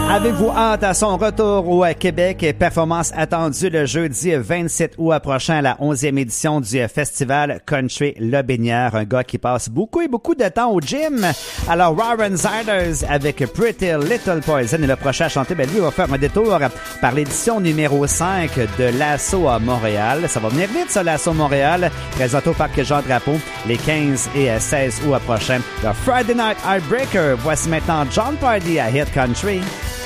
Avez-vous hâte à son retour au Québec? Performance attendue le jeudi 27 août prochain à la 11e édition du festival Country Le Bénière. Un gars qui passe beaucoup de temps au gym. Alors, Warren Ziders avec Pretty Little Poison. Et le prochain à chanter, lui, va faire un détour par l'édition numéro 5 de l'Assaut à Montréal. Ça va venir vite, ça, l'Assaut Montréal. Présenté au Parc Jean-Drapeau les 15 et 16 août prochains. Le Friday Night Heartbreaker. Voici maintenant John Pardy à Hit Country.